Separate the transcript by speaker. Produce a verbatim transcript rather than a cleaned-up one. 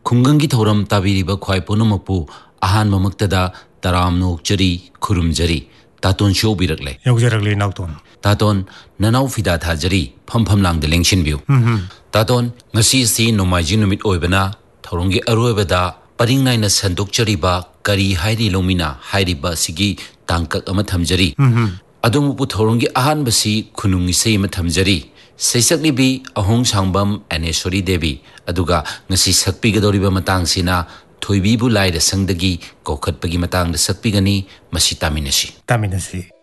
Speaker 1: खुंगंगी थौरम ताबीरिबा ख्वाई पुनमकपु अहान ममक्तदा तराम नोकचरी खुरुमजरी तातोन शोबिरकले
Speaker 2: यौजरकले नाउतोन
Speaker 1: तातोन ननाउ फिदा थाजरी फमफम लांग लेंगशिन बिउ तातोन ngasi si nomaiji numit oibana thoronggi aroibada paring naina sandokchariba kari hairi lomina hairiba sigi tangkak ama thamjari adomu pu thoronggi ahan basi khunungi sei ma thamjari seisakli bi ahong sangbam anesori devi aduga ngasi sakpi gadoriba matang sina thoibi bu laida sangdagi kokhatpagi matang da sakpi gani masi taminasi
Speaker 2: taminasi